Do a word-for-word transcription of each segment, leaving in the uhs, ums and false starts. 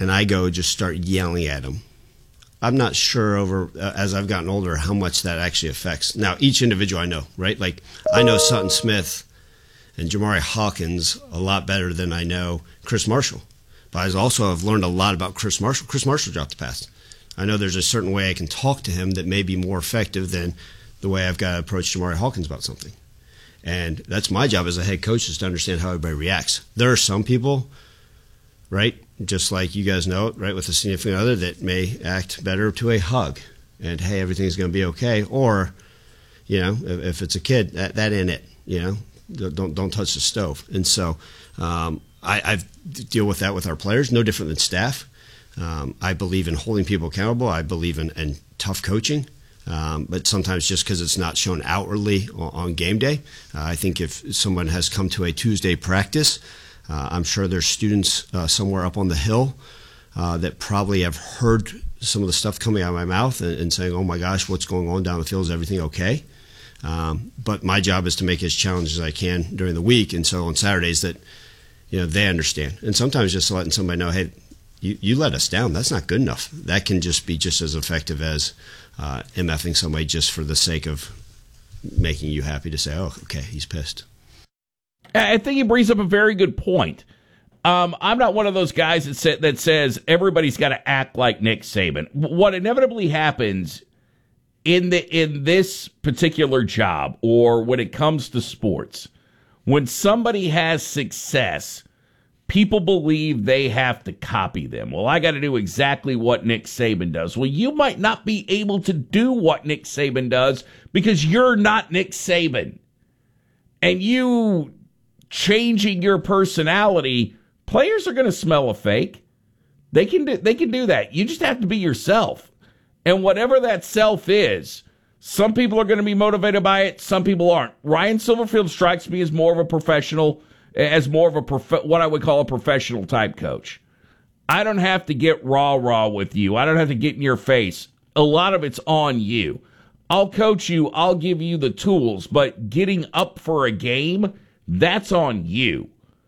and I go just start yelling at him, I'm not sure over, uh, as I've gotten older, how much that actually affects. Now, each individual I know, right? Like, I know Sutton Smith and Jamari Hawkins a lot better than I know Chris Marshall. But I also have learned a lot about Chris Marshall. Chris Marshall dropped the pass. I know there's a certain way I can talk to him that may be more effective than the way I've got to approach Jamari Hawkins about something. And that's my job as a head coach, is to understand how everybody reacts. There are some people, right, just like you guys know it, right, with a significant other that may act better to a hug and, hey, everything's going to be okay. Or, you know, if, if it's a kid, that, that ain't it, you know, don't don't touch the stove. And so um, I I've deal with that with our players, no different than staff. Um, I believe in holding people accountable. I believe in, in tough coaching. Um, but sometimes just because it's not shown outwardly on, on game day. Uh, I think if someone has come to a Tuesday practice, uh, I'm sure there's students uh, somewhere up on the hill uh, that probably have heard some of the stuff coming out of my mouth and, and saying, oh my gosh, what's going on down the field? Is everything okay? Um, but my job is to make it as challenging as I can during the week. And so on Saturdays that, you know, they understand. And sometimes just letting somebody know, hey, you, you let us down. That's not good enough. That can just be just as effective as uh, MFing somebody just for the sake of making you happy to say, oh, okay, he's pissed. I think he brings up a very good point. Um, I'm not one of those guys that, say, that says everybody's got to act like Nick Saban. What inevitably happens in the in this particular job, or when it comes to sports, when somebody has success, people believe they have to copy them. Well, I got to do exactly what Nick Saban does. Well, you might not be able to do what Nick Saban does because you're not Nick Saban. And you changing your personality, players are going to smell a fake. They can do, they can do that. You just have to be yourself. And whatever that self is, some people are going to be motivated by it, some people aren't. Ryan Silverfield strikes me as more of a professional, as more of a prof- what I would call a professional type coach. I don't have to get rah-rah with you. I don't have to get in your face. A lot of it's on you. I'll coach you. I'll give you the tools. But getting up for a game, that's on you.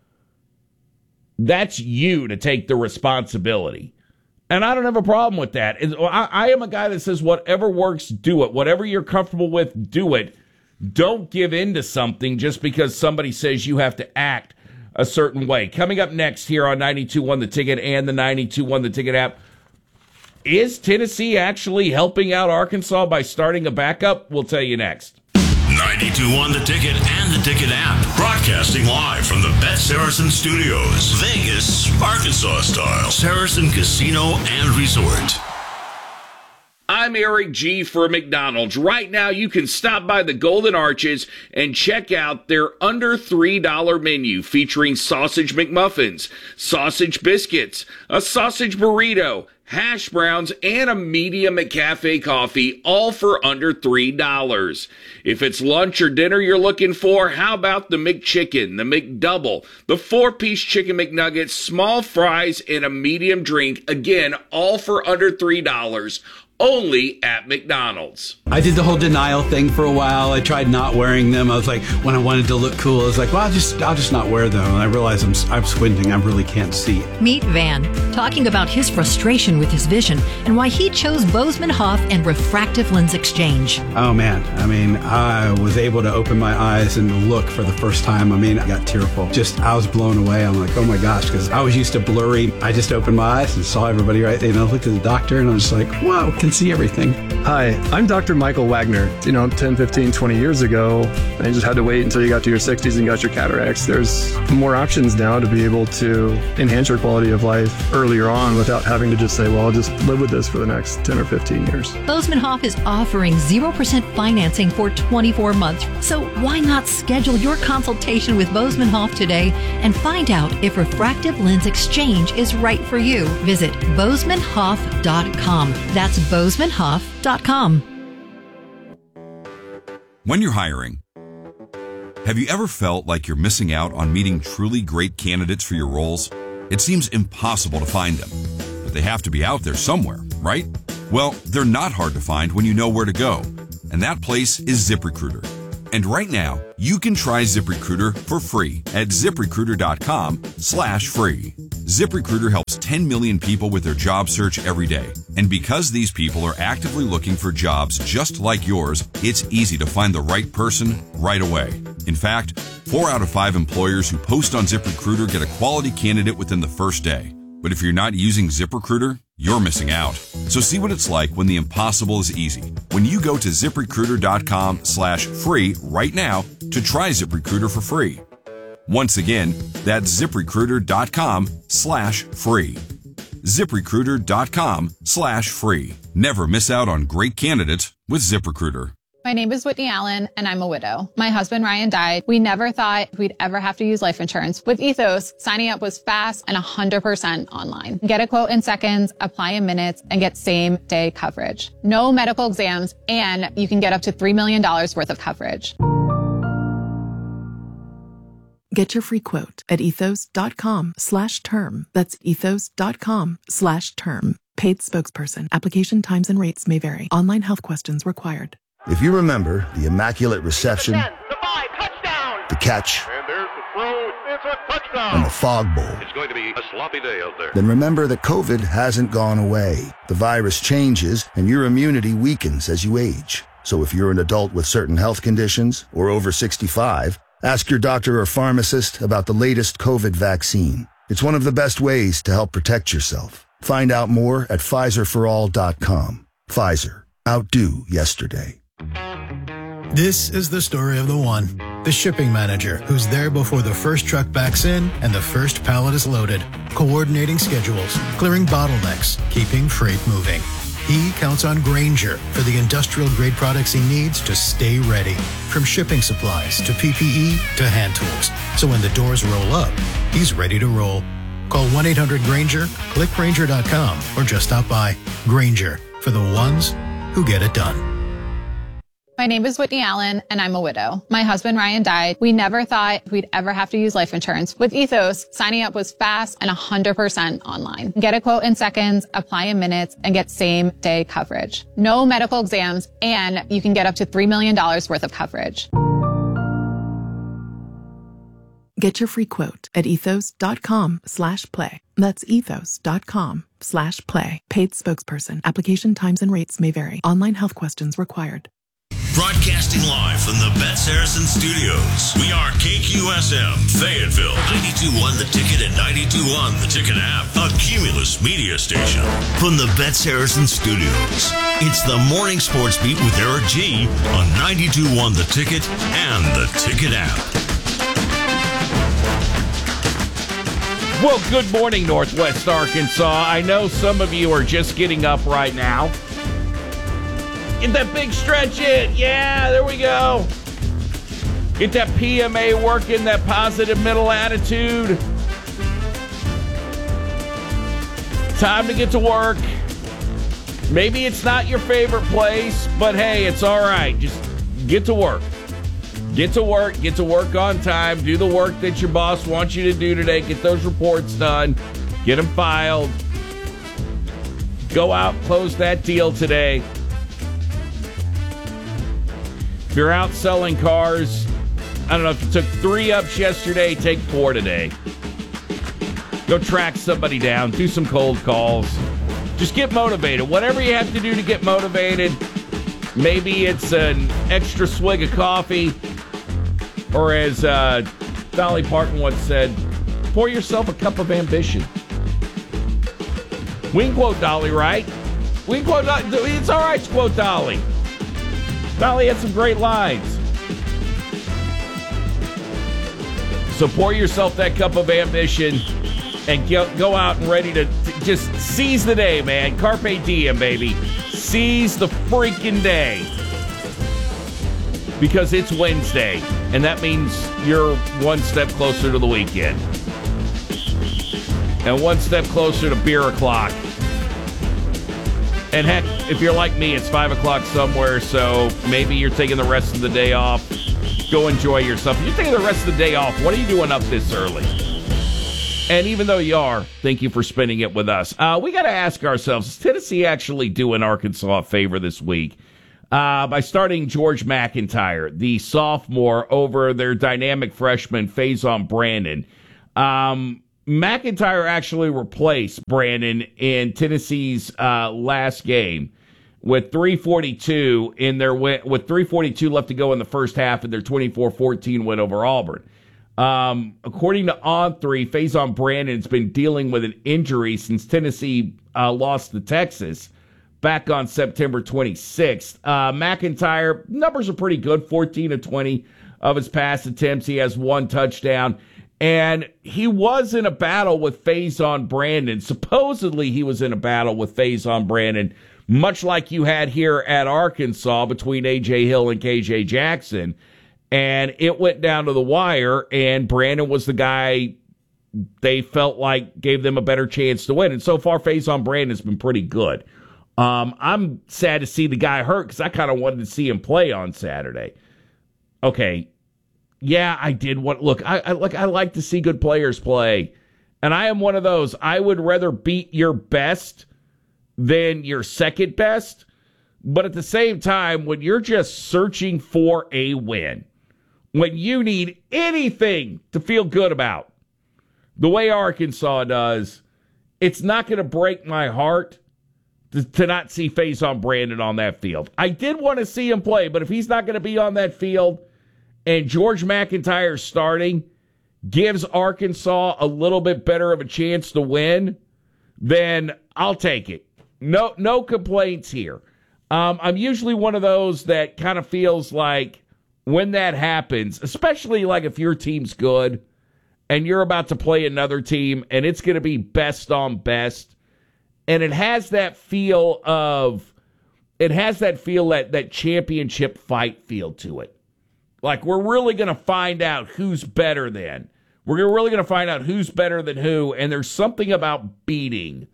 That's you to take the responsibility. And I don't have a problem with that. I, I am a guy that says whatever works, do it. Whatever you're comfortable with, do it. Don't give in to something just because somebody says you have to act a certain way. Coming up next here on ninety-two point one The Ticket and the ninety-two point one The Ticket app, is Tennessee actually helping out Arkansas by starting a backup? We'll tell you next. ninety-two point one The Ticket and the Ticket app, broadcasting live from the Bet Saracen Studios, Vegas, Arkansas style, Saracen Casino and Resort. I'm Eric G. for McDonald's. Right now, you can stop by the Golden Arches and check out their under three dollars menu featuring sausage McMuffins, sausage biscuits, a sausage burrito, hash browns, and a medium McCafe coffee, all for under three dollars. If it's lunch or dinner you're looking for, how about the McChicken, the McDouble, the four-piece chicken McNuggets, small fries, and a medium drink, again, all for under three dollars. Only at McDonald's. I did the whole denial thing for a while. I tried not wearing them. I was like, when I wanted to look cool, I was like, well, I'll just, I'll just not wear them. And I realized I'm, I'm squinting. I really can't see. Meet Van, talking about his frustration with his vision and why he chose Bozeman Hoff and refractive lens exchange. Oh, man. I mean, I was able to open my eyes and look for the first time. I mean, I got tearful. Just, I was blown away. I'm like, oh my gosh, because I was used to blurry. I just opened my eyes and saw everybody right there. You know, looked at the doctor and I was like, wow, can see everything. Hi, I'm Doctor Michael Wagner. You know, ten, fifteen, twenty years ago, I just had to wait until you got to your sixties and got your cataracts. There's more options now to be able to enhance your quality of life earlier on without having to just say, well, I'll just live with this for the next ten or fifteen years. Bozeman Hoff is offering zero percent financing for twenty-four months. So why not schedule your consultation with Bozeman Hoff today and find out if refractive lens exchange is right for you? Visit bozeman hoff dot com. That's bozeman hoff dot com. When you're hiring, have you ever felt like you're missing out on meeting truly great candidates for your roles? It seems impossible to find them, but they have to be out there somewhere, right? Well, they're not hard to find when you know where to go, and that place is ZipRecruiter. And right now, you can try ZipRecruiter for free at zip recruiter dot com slash free. ZipRecruiter helps ten million people with their job search every day. And because these people are actively looking for jobs just like yours, it's easy to find the right person right away. In fact, four out of five employers who post on ZipRecruiter get a quality candidate within the first day. But if you're not using ZipRecruiter, you're missing out. So see what it's like when the impossible is easy. When you go to ZipRecruiter.com slash free right now to try ZipRecruiter for free. Once again, that's ZipRecruiter.com slash free. ZipRecruiter.com slash free. Never miss out on great candidates with ZipRecruiter. My name is Whitney Allen, and I'm a widow. My husband, Ryan, died. We never thought we'd ever have to use life insurance. With Ethos, signing up was fast and one hundred percent online. Get a quote in seconds, apply in minutes, and get same-day coverage. No medical exams, and you can get up to three million dollars worth of coverage. Get your free quote at ethos.com slash term. That's ethos.com slash term. Paid spokesperson. Application times and rates may vary. Online health questions required. If you remember the Immaculate Reception, the, ten, the, five, touchdown. the catch, and there's the throw, it's a touchdown. and the Fog Bowl, it's going to be a sloppy day out there. Then remember that COVID hasn't gone away. The virus changes, and your immunity weakens as you age. So if you're an adult with certain health conditions or over sixty-five, ask your doctor or pharmacist about the latest COVID vaccine. It's one of the best ways to help protect yourself. Find out more at Pfizer for all dot com. Pfizer. Outdo yesterday. This is the story of the one, the shipping manager who's there before the first truck backs in and the first pallet is loaded, coordinating schedules, clearing bottlenecks, keeping freight moving. He counts on Grainger for the industrial-grade products he needs to stay ready, from shipping supplies to P P E to hand tools. So when the doors roll up, he's ready to roll. Call one eight hundred Grainger, click Grainger dot com, or just stop by. Grainger, for the ones who get it done. My name is Whitney Allen, and I'm a widow. My husband, Ryan, died. We never thought we'd ever have to use life insurance. With Ethos, signing up was fast and one hundred percent online. Get a quote in seconds, apply in minutes, and get same-day coverage. No medical exams, and you can get up to three million dollars worth of coverage. Get your free quote at ethos.com slash play. That's ethos.com slash play. Paid spokesperson. Application times and rates may vary. Online health questions required. Broadcasting live from the Bet Saracen Studios. We are K Q S M, Fayetteville, ninety-two point one The Ticket and ninety-two point one The Ticket app, a Cumulus media station. From the Bet Saracen Studios, it's the Morning Sports Beat with Eric G on ninety-two point one The Ticket and The Ticket app. Well, good morning, Northwest Arkansas. I know some of you are just getting up right now. Get that big stretch in. Yeah, there we go. Get that P M A working, that positive mental attitude. Time to get to work. Maybe it's not your favorite place, but hey, it's all right. Just get to work. Get to work. Get to work on time. Do the work that your boss wants you to do today. Get those reports done. Get them filed. Go out, close that deal today. If you're out selling cars, I don't know, if you took three ups yesterday, take four today. Go track somebody down. Do some cold calls. Just get motivated. Whatever you have to do to get motivated. Maybe it's an extra swig of coffee. Or as uh, Dolly Parton once said, pour yourself a cup of ambition. We can quote Dolly, right? We can quote Dolly. It's all right to quote Dolly. Dolly had some great lines. So pour yourself that cup of ambition and go, go out and ready to, to just seize the day, man. Carpe diem, baby. Seize the freaking day. Because it's Wednesday, and that means you're one step closer to the weekend. And one step closer to beer o'clock. And heck, if you're like me, it's five o'clock somewhere, so maybe you're taking the rest of the day off. Go enjoy yourself. If you're taking the rest of the day off, what are you doing up this early? And even though you are, thank you for spending it with us. Uh, we got to ask ourselves, is Tennessee actually doing Arkansas a favor this week? Uh, by starting George McIntyre, the sophomore, over their dynamic freshman, Faison Brandon. Um, McIntyre actually replaced Brandon in Tennessee's uh, last game with three forty-two in their win, with three forty-two left to go in the first half in their twenty-four fourteen win over Auburn. Um, according to On three, Faison Brandon's been dealing with an injury since Tennessee uh, lost to Texas back on September twenty-sixth. Uh, McIntyre, numbers are pretty good, fourteen of twenty of his pass attempts. He has one touchdown. And he was in a battle with Faison Brandon. Supposedly he was in a battle with Faison Brandon, much like you had here at Arkansas between A J Hill and K J Jackson. And it went down to the wire, and Brandon was the guy they felt like gave them a better chance to win. And so far, Faison Brandon's been pretty good. Um, I'm sad to see the guy hurt because I kind of wanted to see him play on Saturday. Okay, yeah, I did want look. I, I look. I like to see good players play, and I am one of those. I would rather beat your best than your second best. But at the same time, when you're just searching for a win, when you need anything to feel good about, the way Arkansas does, it's not going to break my heart to, to not see Faison Brandon on that field. I did want to see him play, but if he's not going to be on that field and George McIntyre starting gives Arkansas a little bit better of a chance to win, then I'll take it. No, no complaints here. Um, I'm usually one of those that kind of feels like when that happens, especially like if your team's good and you're about to play another team and it's going to be best on best, and it has that feel of, it has that feel that, that championship fight feel to it. Like we're really going to find out who's better than. We're really going to find out who's better than who, and there's something about beating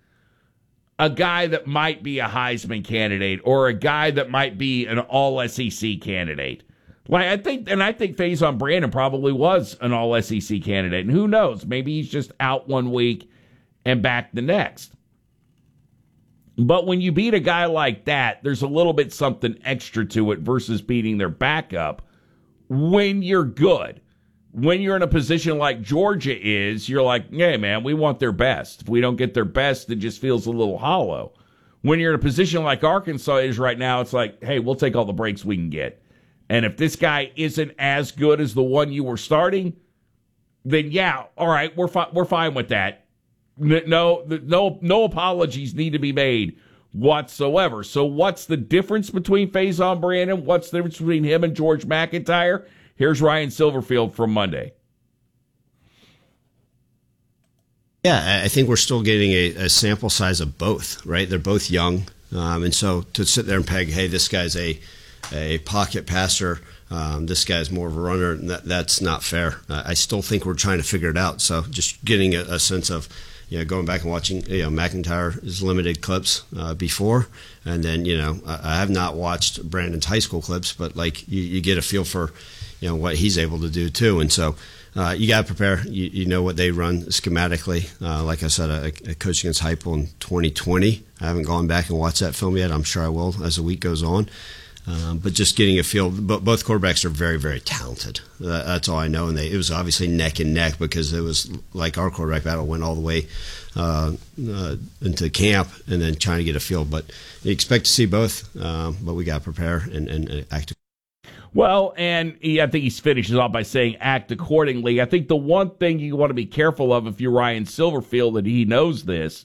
a guy that might be a Heisman candidate or a guy that might be an all S E C candidate. Like I think, and I think Faison Brandon probably was an all S E C candidate. And who knows? Maybe he's just out one week and back the next. But when you beat a guy like that, there's a little bit something extra to it versus beating their backup when you're good. When you're in a position like Georgia is, you're like, hey, man, we want their best. If we don't get their best, it just feels a little hollow. When you're in a position like Arkansas is right now, it's like, hey, we'll take all the breaks we can get. And if this guy isn't as good as the one you were starting, then yeah, all right, we're fi- we're fine with that. No, no, no apologies need to be made whatsoever. So what's the difference between Faison Brandon? What's the difference between him and George McIntyre? Here's Ryan Silverfield from Monday. Yeah, I think we're still getting a, a sample size of both, right? They're both young. Um, and so to sit there and peg, hey, this guy's a, a pocket passer, um, this guy's more of a runner, that, that's not fair. Uh, I still think we're trying to figure it out. So just getting a, a sense of, you know, going back and watching, you know, McIntyre's limited clips uh, before, and then, you know, I, I have not watched Brandon's high school clips, but like you, you get a feel for, you know, what he's able to do too. And so uh, you got to prepare. You, you know what they run schematically. Uh, like I said, I, I coached against Heupel in twenty twenty. I haven't gone back and watched that film yet. I'm sure I will as the week goes on. Um, but just getting a feel, but both quarterbacks are very, very talented. Uh, that's all I know. And they, it was obviously neck and neck because it was like our quarterback battle went all the way uh, uh, into camp and then trying to get a feel. But you expect to see both, uh, but we got to prepare and, and act. Well, and he, I think he finishes off by saying act accordingly. I think the one thing you want to be careful of if you're Ryan Silverfield, and he knows this,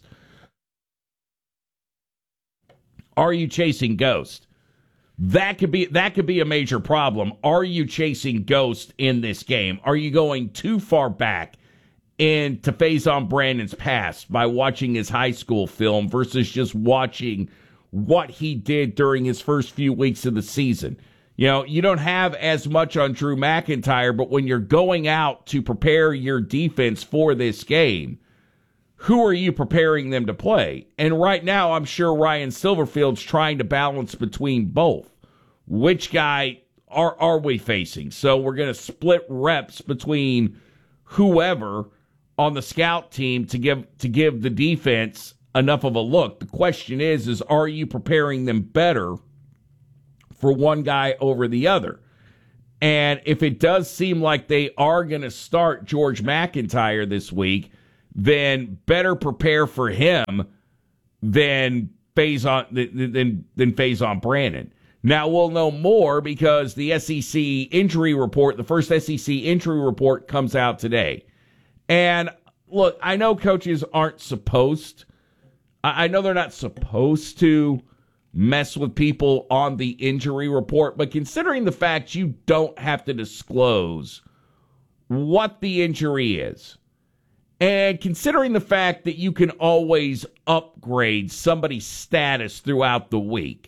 are you chasing ghosts? That could be that could be a major problem. Are you chasing ghosts in this game? Are you going too far back into Faison Brandon's past by watching his high school film versus just watching what he did during his first few weeks of the season? You know, you don't have as much on Drew McIntyre, but when you're going out to prepare your defense for this game, who are you preparing them to play? And right now, I'm sure Ryan Silverfield's trying to balance between both. Which guy are, are we facing? So we're going to split reps between whoever on the scout team to give to give the defense enough of a look. The question is, is are you preparing them better for one guy over the other? And if it does seem like they are going to start George McIntyre this week, then better prepare for him than Faison than than Faison Brandon. Now we'll know more because the S E C injury report, the first S E C injury report, comes out today. And look, I know coaches aren't supposed, I know they're not supposed to mess with people on the injury report, but considering the fact you don't have to disclose what the injury is, and considering the fact that you can always upgrade somebody's status throughout the week,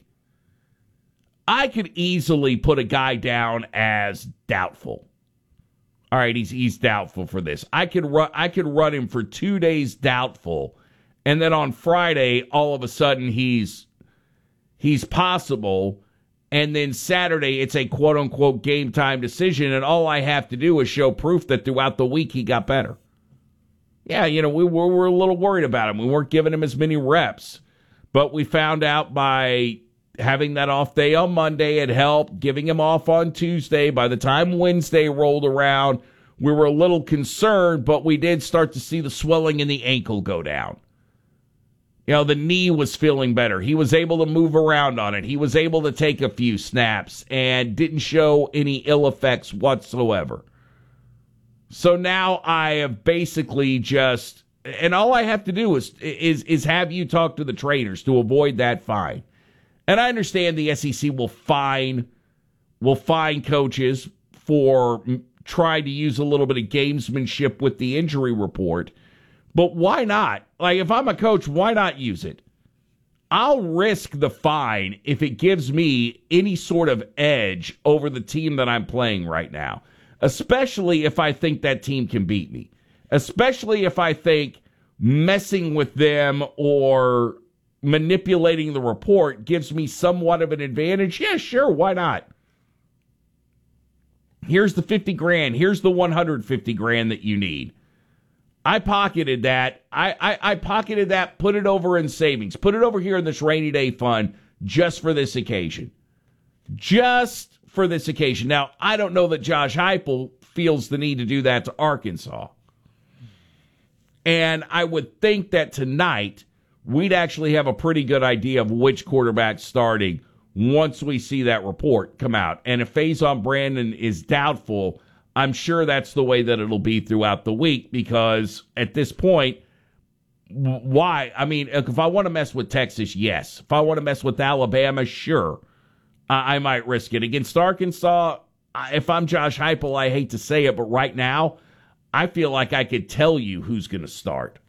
I could easily put a guy down as doubtful. All right, he's he's doubtful for this. I could run I could run him for two days doubtful, and then on Friday, all of a sudden he's he's possible, and then Saturday it's a quote unquote game time decision, and all I have to do is show proof that throughout the week he got better. Yeah, you know, we were, we were a little worried about him. We weren't giving him as many reps, but we found out by having that off day on Monday, it helped. Giving him off on Tuesday, by the time Wednesday rolled around, we were a little concerned, but we did start to see the swelling in the ankle go down. You know, the knee was feeling better. He was able to move around on it. He was able to take a few snaps and didn't show any ill effects whatsoever. So now I have basically just, and all I have to do is is is have you talk to the trainers to avoid that fine. And I understand the S E C will fine will fine coaches for trying to use a little bit of gamesmanship with the injury report, but why not? Like, if I'm a coach, why not use it? I'll risk the fine if it gives me any sort of edge over the team that I'm playing right now, especially if I think that team can beat me, especially if I think messing with them or manipulating the report gives me somewhat of an advantage. Yeah, sure, why not? Here's the fifty grand. Here's the one hundred fifty grand that you need. I pocketed that. I, I, I pocketed that, put it over in savings, put it over here in this rainy day fund just for this occasion. Just for this occasion. Now, I don't know that Josh Heupel feels the need to do that to Arkansas. And I would think that tonight we'd actually have a pretty good idea of which quarterback's starting once we see that report come out. And if Faison Brandon is doubtful, I'm sure that's the way that it'll be throughout the week, because at this point, why? I mean, if I want to mess with Texas, yes. If I want to mess with Alabama, sure. I, I might risk it. Against Arkansas, if I'm Josh Heupel, I hate to say it, but right now, I feel like I could tell you who's going to start.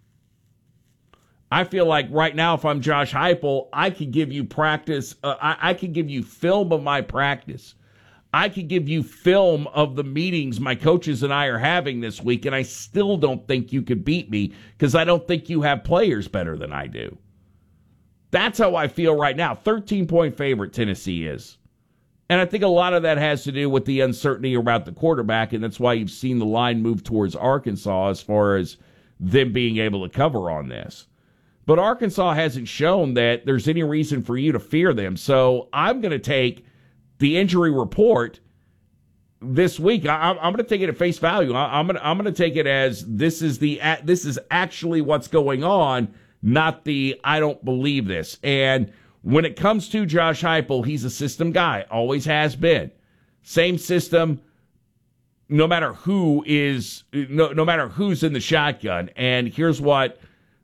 I feel like right now, if I'm Josh Heupel, I could give you practice. Uh, I, I could give you film of my practice. I could give you film of the meetings my coaches and I are having this week, and I still don't think you could beat me because I don't think you have players better than I do. That's how I feel right now. thirteen-point favorite Tennessee is. And I think a lot of that has to do with the uncertainty about the quarterback, and that's why you've seen the line move towards Arkansas as far as them being able to cover on this. But Arkansas hasn't shown that there's any reason for you to fear them. So I'm going to take the injury report this week. I, I'm going to take it at face value. I, I'm going to I'm going to take it as this is the this is actually what's going on, not the I don't believe this. And when it comes to Josh Heupel, he's a system guy, always has been. Same system, no matter who is no no matter who's in the shotgun. And here's what.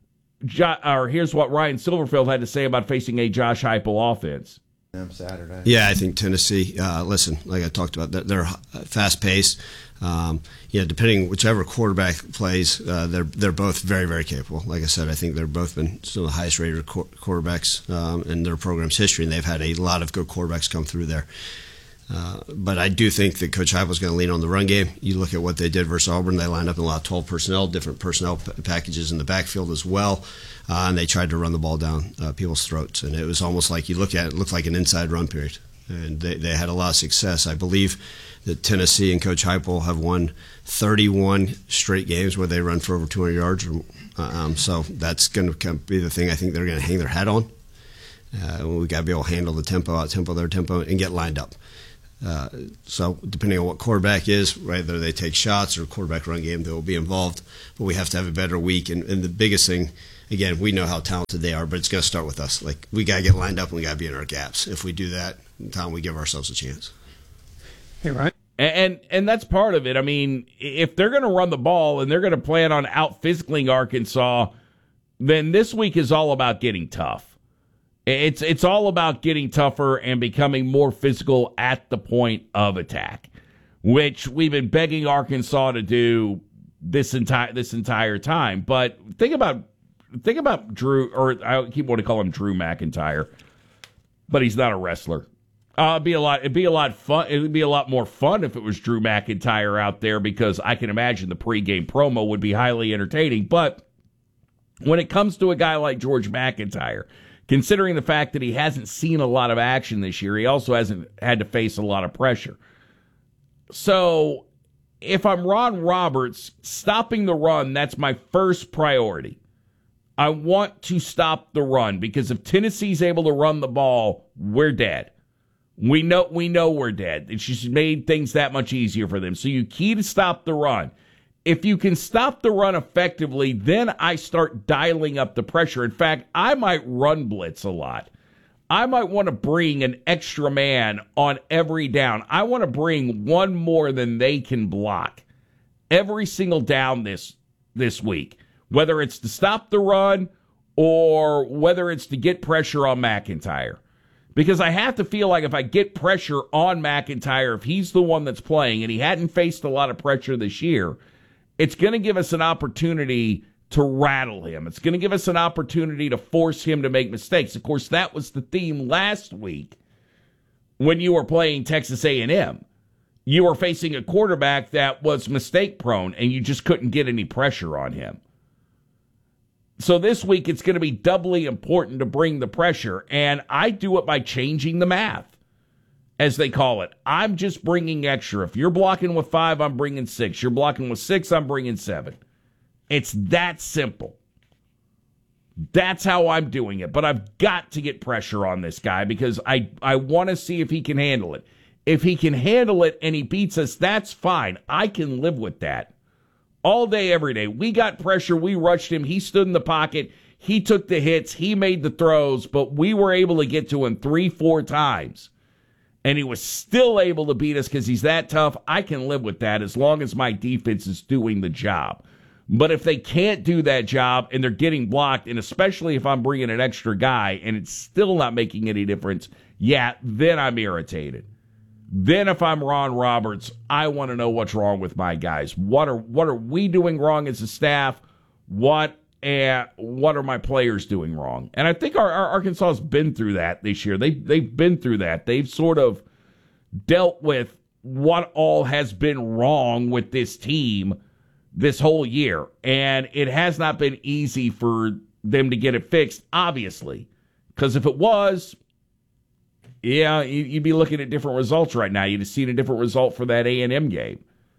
Or here's what Ryan Silverfield had to say about facing a Josh Heupel offense. Saturday. Yeah, I think Tennessee, uh, listen, like I talked about, they're, they're fast-paced. Um, yeah, depending whichever quarterback plays, uh, they're they're both very, very capable. Like I said, I think they've both been some of the highest-rated qu- quarterbacks um, in their program's history, and they've had a lot of good quarterbacks come through there. Uh, but I do think that Coach Heupel is going to lean on the run game. You look at what they did versus Auburn. They lined up in a lot of twelve personnel, different personnel p- packages in the backfield as well. Uh, and they tried to run the ball down uh, people's throats. And it was almost like you look at it, it looked like an inside run period. And they, they had a lot of success. I believe that Tennessee and Coach Heupel have won thirty-one straight games where they run for over two hundred yards. Um, so that's going to be the thing I think they're going to hang their hat on. Uh, we got to be able to handle the tempo, out tempo, their tempo, and get lined up. Uh, so depending on what quarterback is, whether they take shots or quarterback run game, they will be involved. But we have to have a better week. And, and the biggest thing, again, we know how talented they are, but it's going to start with us. Like, we got to get lined up and we got to be in our gaps. If we do that, Tom, we give ourselves a chance. Hey, Ryan. And and that's part of it. I mean, if they're going to run the ball and they're going to plan on out-physicaling Arkansas, then this week is all about getting tough. It's it's all about getting tougher and becoming more physical at the point of attack, which we've been begging Arkansas to do this entire this entire time. But think about think about Drew, or I keep wanting to call him Drew McIntyre, but he's not a wrestler. Uh, it'd be a lot. It'd be a lot fun. It'd be a lot more fun if it was Drew McIntyre out there, because I can imagine the pregame promo would be highly entertaining. But when it comes to a guy like George McIntyre, considering the fact that he hasn't seen a lot of action this year, he also hasn't had to face a lot of pressure. So, if I'm Ron Roberts, stopping the run, that's my first priority. I want to stop the run, because if Tennessee's able to run the ball, we're dead. We know we know we're dead. It's just made things that much easier for them. So you key to stop the run. If you can stop the run effectively, then I start dialing up the pressure. In fact, I might run blitz a lot. I might want to bring an extra man on every down. I want to bring one more than they can block every single down this this week, whether it's to stop the run or whether it's to get pressure on McIntyre. Because I have to feel like if I get pressure on McIntyre, if he's the one that's playing and he hadn't faced a lot of pressure this year, it's going to give us an opportunity to rattle him. It's going to give us an opportunity to force him to make mistakes. Of course, that was the theme last week when you were playing Texas A and M. You were facing a quarterback that was mistake-prone, and you just couldn't get any pressure on him. So this week, it's going to be doubly important to bring the pressure, and I do it by changing the math, as they call it. I'm just bringing extra. If you're blocking with five, I'm bringing six. You're blocking with six, I'm bringing seven. It's that simple. That's how I'm doing it, but I've got to get pressure on this guy because I, I want to see if he can handle it. If he can handle it and he beats us, that's fine. I can live with that. All day, every day. We got pressure. We rushed him. He stood in the pocket. He took the hits. He made the throws, but we were able to get to him three, four times. And he was still able to beat us because he's that tough. I can live with that as long as my defense is doing the job. But if they can't do that job and they're getting blocked, and especially if I'm bringing an extra guy and it's still not making any difference, yeah, then I'm irritated. Then if I'm Ron Roberts, I want to know what's wrong with my guys. What are what are we doing wrong as a staff? What uh, what are my players doing wrong? And I think our, our Arkansas has been through that this year. They they've been through that. They've sort of dealt with what all has been wrong with this team this whole year, and it has not been easy for them to get it fixed. Obviously, because if it was, yeah, you'd be looking at different results right now. You'd have seen a different result for that A and M game.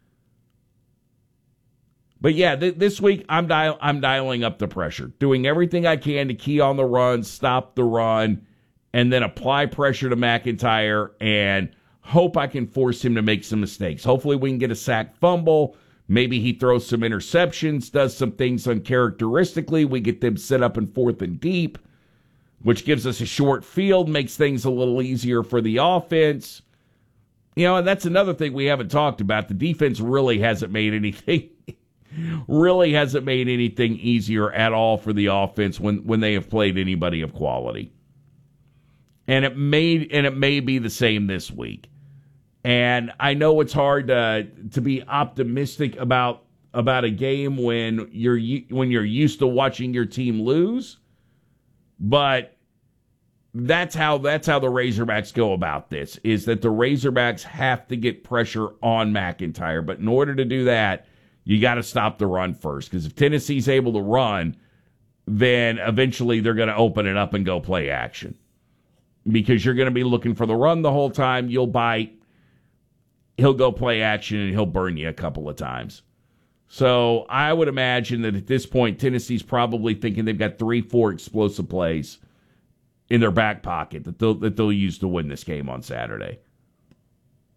But yeah, th- this week I'm dial- I'm dialing up the pressure, doing everything I can to key on the run, stop the run, and then apply pressure to McIntyre and hope I can force him to make some mistakes. Hopefully we can get a sack fumble. Maybe he throws some interceptions, does some things uncharacteristically. We get them set up in fourth and deep, which gives us a short field, makes things a little easier for the offense. You know, and that's another thing we haven't talked about. The defense really hasn't made anything, really hasn't made anything easier at all for the offense when, when they have played anybody of quality. And it may, and it may be the same this week. And I know it's hard to, to be optimistic about, about a game when you're, when you're used to watching your team lose. But that's how that's how the Razorbacks go about this, is that the Razorbacks have to get pressure on McIntyre. But in order to do that, you got to stop the run first. Because if Tennessee's able to run, then eventually they're going to open it up and go play action. Because you're going to be looking for the run the whole time. You'll bite. He'll go play action, and he'll burn you a couple of times. So I would imagine that at this point, Tennessee's probably thinking they've got three, four explosive plays in their back pocket that they'll, that they'll use to win this game on Saturday.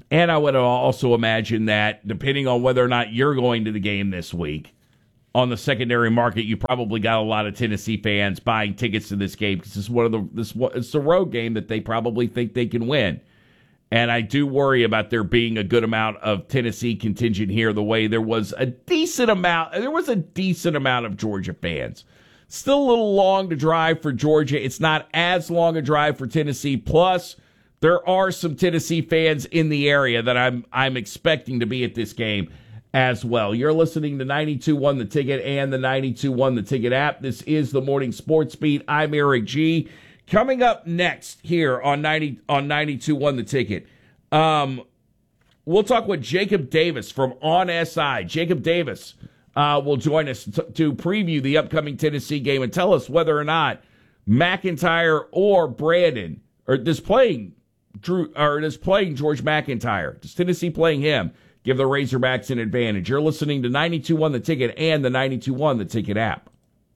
And I would also imagine that depending on whether or not you're going to the game this week, on the secondary market, you probably got a lot of Tennessee fans buying tickets to this game because it's one of the this it's a road game that they probably think they can win. And I do worry about there being a good amount of Tennessee contingent here, the way there was a decent amount. There was a decent amount of Georgia fans. Still a little long to drive for Georgia. It's not as long a drive for Tennessee. Plus, there are some Tennessee fans in the area that I'm I'm expecting to be at this game as well. You're listening to ninety-two point one The Ticket and the ninety-two point one The Ticket app. This is the Morning Sports Beat. I'm Eric G. Coming up next here on ninety on ninety-two point one The Ticket, um, we'll talk with Jacob Davis from On S I. Jacob Davis uh, will join us t- to preview the upcoming Tennessee game and tell us whether or not McIntyre or Brandon are displaying Drew or displaying George McIntyre. Does Tennessee playing him give the Razorbacks an advantage? You're listening to ninety-two point one The Ticket and the ninety-two point one The Ticket app.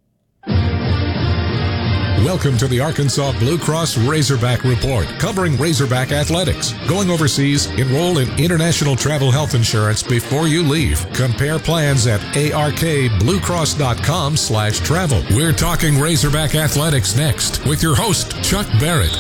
Welcome to the Arkansas Blue Cross Razorback Report, covering Razorback athletics. Going overseas, enroll in international travel health insurance before you leave. Compare plans at arkbluecross.com slash travel. We're talking Razorback athletics next with your host, Chuck Barrett.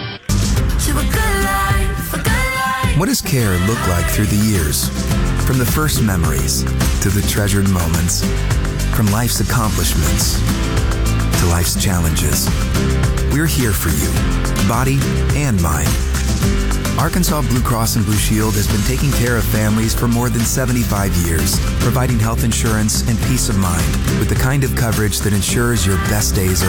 What does care look like through the years? From the first memories to the treasured moments, from life's accomplishments to life's challenges. We're here for you, body and mind. Arkansas Blue Cross and Blue Shield has been taking care of families for more than seventy-five years, providing health insurance and peace of mind with the kind of coverage that ensures your best days are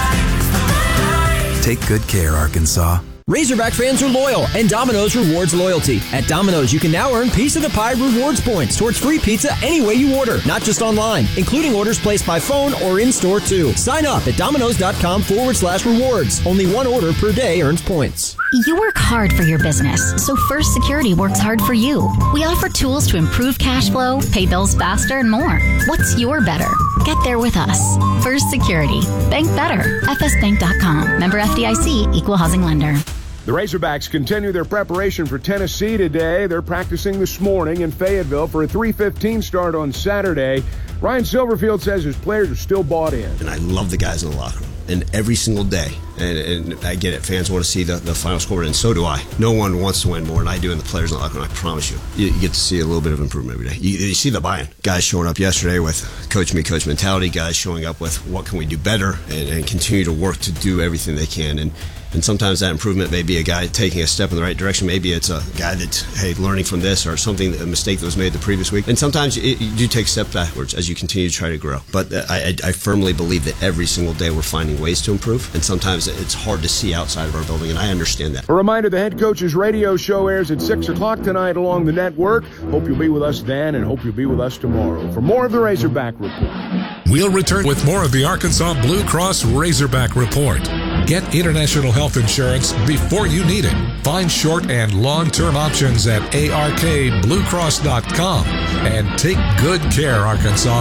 ahead. Take good care, Arkansas. Razorback fans are loyal, and Domino's rewards loyalty. At Domino's, you can now earn Piece of the Pie rewards points towards free pizza any way you order, not just online, including orders placed by phone or in-store too. Sign up at domino's.com forward slash rewards. Only one order per day earns points. You work hard for your business, so First Security works hard for you. We offer tools to improve cash flow, pay bills faster, and more. What's your better? Get there with us. First Security. Bank better. F S bank dot com. Member F D I C. Equal housing lender. The Razorbacks continue their preparation for Tennessee today. They're practicing this morning in Fayetteville for a three fifteen start on Saturday. Ryan Silverfield says his players are still bought in. And I love the guys in the locker room. And every single day, and, and I get it, fans want to see the, the final score, and so do I. No one wants to win more than I do in the players in the locker room, I promise you. You, you get to see a little bit of improvement every day. You, you see the buy-in. Guys showing up yesterday with coach me, coach mentality, guys showing up with what can we do better, and, and continue to work to do everything they can. And And sometimes that improvement may be a guy taking a step in the right direction. Maybe it's a guy that's, hey, learning from this or something, a mistake that was made the previous week. And sometimes it, you do take steps backwards as you continue to try to grow. But I, I firmly believe that every single day we're finding ways to improve. And sometimes it's hard to see outside of our building, and I understand that. A reminder, the Head Coach's radio show airs at six o'clock tonight along the network. Hope you'll be with us then, and hope you'll be with us tomorrow for more of the Razorback Report. We'll return with more of the Arkansas Blue Cross Razorback Report. Get international health insurance before you need it. Find short and long-term options at A R K blue cross dot com. And take good care, Arkansas.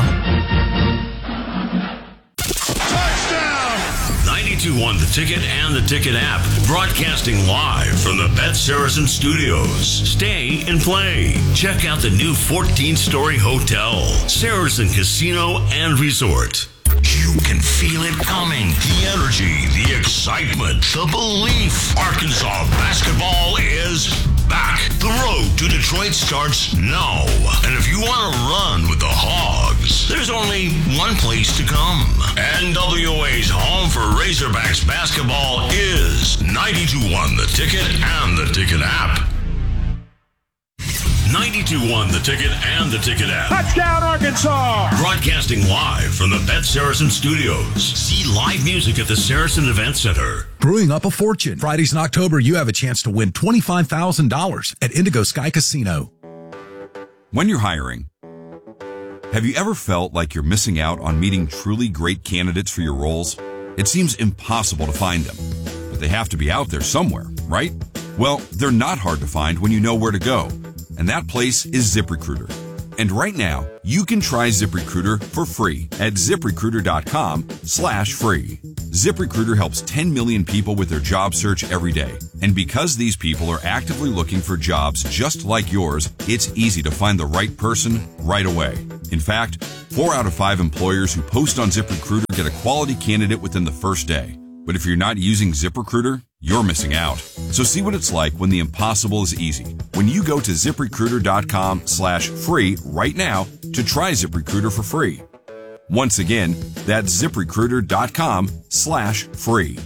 ninety-two point one The Ticket and the Ticket app. Broadcasting live from the Bet Saracen Studios. Stay and play. Check out the new fourteen-story hotel, Saracen Casino and Resort. You can feel it coming. The energy, the excitement, the belief. Arkansas basketball is back. The road to Detroit starts now. And if you want to run with the Hogs, there's only one place to come. N W A's home for Razorbacks basketball is ninety-two point one The Ticket and the Ticket app. ninety-two point one The Ticket and the Ticket app. Touchdown, Arkansas! Broadcasting live from the Bet Saracen Studios. See live music at the Saracen Event Center. Brewing up a fortune. Fridays in October, you have a chance to win twenty-five thousand dollars at Indigo Sky Casino. When you're hiring, have you ever felt like you're missing out on meeting truly great candidates for your roles? It seems impossible to find them, but they have to be out there somewhere, right? Well, they're not hard to find when you know where to go. And that place is ZipRecruiter. And right now, you can try ZipRecruiter for free at ZipRecruiter.com slash free. ZipRecruiter helps ten million people with their job search every day. And because these people are actively looking for jobs just like yours, it's easy to find the right person right away. In fact, four out of five employers who post on ZipRecruiter get a quality candidate within the first day. But if you're not using ZipRecruiter, you're missing out. So see what it's like when the impossible is easy. When you go to ZipRecruiter.com slash free right now to try ZipRecruiter for free. Once again, that's ZipRecruiter.com slash free.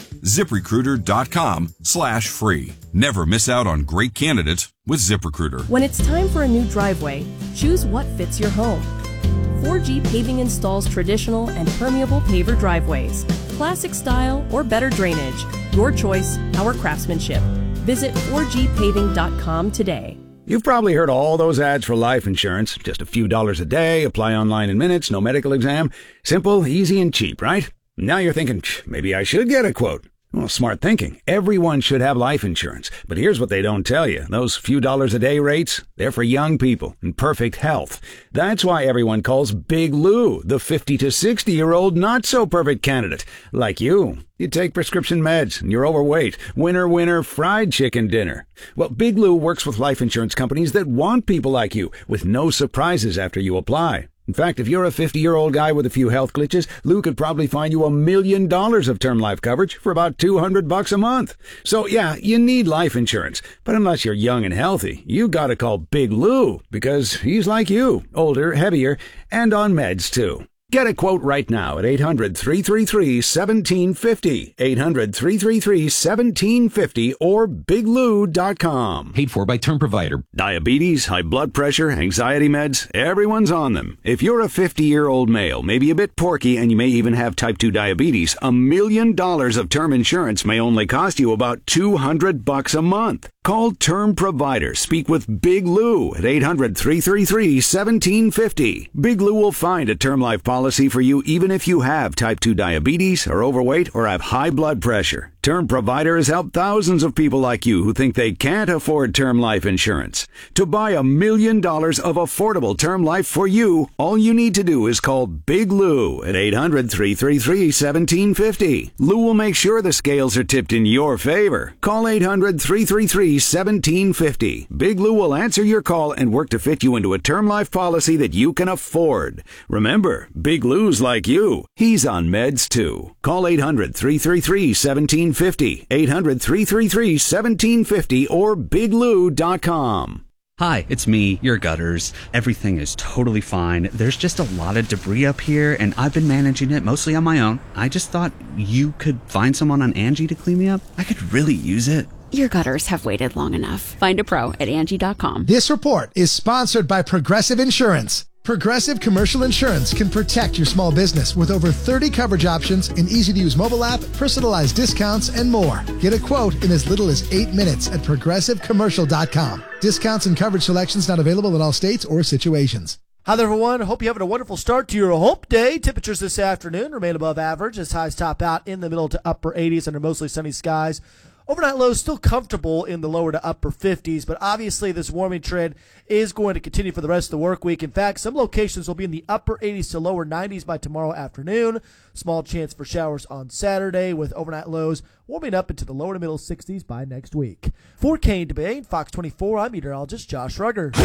ZipRecruiter.com slash free. Never miss out on great candidates with ZipRecruiter. When it's time for a new driveway, choose what fits your home. four G Paving installs traditional and permeable paver driveways, classic style or better drainage. Your choice, our craftsmanship. Visit four G paving dot com today. You've probably heard all those ads for life insurance. Just a few dollars a day, apply online in minutes, no medical exam. Simple, easy, and cheap, right? Now you're thinking, maybe I should get a quote. Well, smart thinking. Everyone should have life insurance. But here's what they don't tell you. Those few dollars a day rates, they're for young people in perfect health. That's why everyone calls Big Lou the fifty to sixty-year-old not-so-perfect candidate. Like you. You take prescription meds and you're overweight. Winner, winner, fried chicken dinner. Well, Big Lou works with life insurance companies that want people like you with no surprises after you apply. In fact, if you're a fifty-year-old guy with a few health glitches, Lou could probably find you a million dollars of term life coverage for about two hundred bucks a month. So yeah, you need life insurance. But unless you're young and healthy, you gotta call Big Lou because he's like you, older, heavier, and on meds too. Get a quote right now at eight hundred, three three three, one seven five zero, eight hundred, three three three, one seven five zero, or big lou dot com. Paid for by Term Provider. Diabetes, high blood pressure, anxiety meds, everyone's on them. If you're a fifty-year-old male, maybe a bit porky, and you may even have type two diabetes, a million dollars of term insurance may only cost you about two hundred bucks a month. Call Term Provider. Speak with Big Lou at eight hundred, three three three, one seven five zero. Big Lou will find a term life policy for you even if you have type two diabetes, are overweight, or have high blood pressure. Term Provider has helped thousands of people like you who think they can't afford term life insurance. To buy a million dollars of affordable term life for you, all you need to do is call Big Lou at eight hundred, three three three, one seven five zero. Lou will make sure the scales are tipped in your favor. Call eight hundred, three three three, one seven five zero. Big Lou will answer your call and work to fit you into a term life policy that you can afford. Remember, Big Lou's like you. He's on meds too. Call eight hundred, three three three, one seven five zero. eight hundred, three three three, one seven five zero or big lou dot com. Hi, it's me, your gutters. Everything is totally fine. There's just a lot of debris up here, and I've been managing it mostly on my own. I just thought you could find someone on Angie to clean me up. I could really use it. Your gutters have waited long enough. Find a pro at Angie dot com. This report is sponsored by Progressive Insurance. Progressive Commercial Insurance can protect your small business with over thirty coverage options, an easy-to-use mobile app, personalized discounts, and more. Get a quote in as little as eight minutes at progressive commercial dot com. Discounts and coverage selections not available in all states or situations. Hi there, everyone. Hope you're having a wonderful start to your hump day. Temperatures this afternoon remain above average as highs top out in the middle to upper eighties under mostly sunny skies. Overnight lows still comfortable in the lower to upper fifties, but obviously this warming trend is going to continue for the rest of the work week. In fact, some locations will be in the upper eighties to lower nineties by tomorrow afternoon. Small chance for showers on Saturday with overnight lows warming up into the lower to middle sixties by next week. For Kane DeBay, Fox twenty-four, I'm meteorologist Josh Rugger.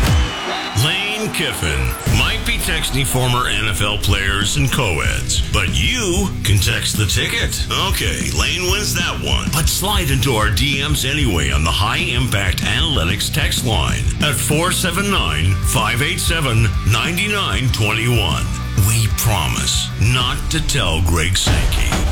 Lane Kiffin might be texting former N F L players and co-eds, but you can text the ticket. Okay, Lane wins that one. But slide into our D Ms anyway on the High Impact Analytics text line at four seven nine, five eight seven, nine nine two one. We promise not to tell Greg Sankey.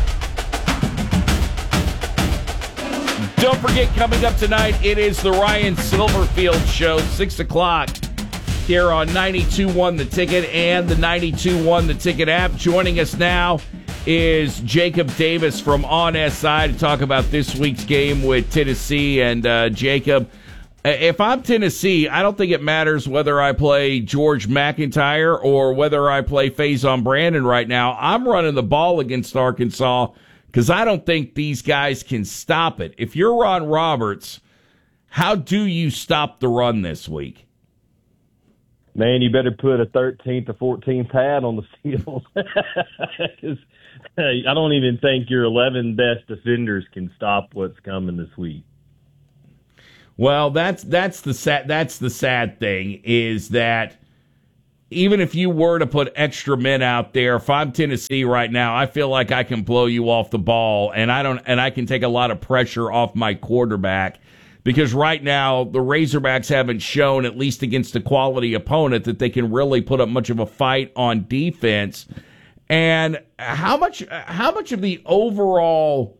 Don't forget, coming up tonight, it is the Ryan Silverfield Show, six o'clock, here on ninety-two point one The Ticket and the ninety-two point one The Ticket app. Joining us now is Jacob Davis from On S I to talk about this week's game with Tennessee. And, uh, Jacob, if I'm Tennessee, I don't think it matters whether I play George McIntyre or whether I play Faison Brandon right now. I'm running the ball against Arkansas because I don't think these guys can stop it. If you're Ron Roberts, how do you stop the run this week? man, you better put a thirteenth or fourteenth hat on the field. Because I don't even think your eleven best defenders can stop what's coming this week. Well, that's that's the sad that's the sad thing is that even if you were to put extra men out there, if I'm Tennessee right now, I feel like I can blow you off the ball, and I don't, and I can take a lot of pressure off my quarterback because right now the Razorbacks haven't shown, at least against a quality opponent, that they can really put up much of a fight on defense. And how much how much of the overall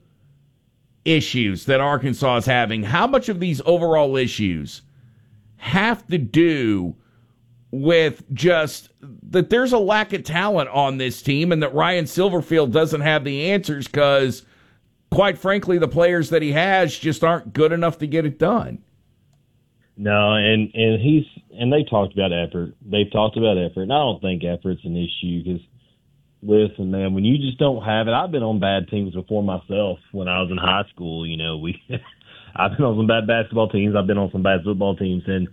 issues that Arkansas is having, how much of these overall issues have to do with just that there's a lack of talent on this team and that Ryan Silverfield doesn't have the answers because, quite frankly, the players that he has just aren't good enough to get it done. No, and, and he's and they talked about effort. They've talked about effort, and I don't think effort's an issue because, listen, man, when you just don't have it, I've been on bad teams before myself when I was in high school. You know, we I've been on some bad basketball teams. I've been on some bad football teams, and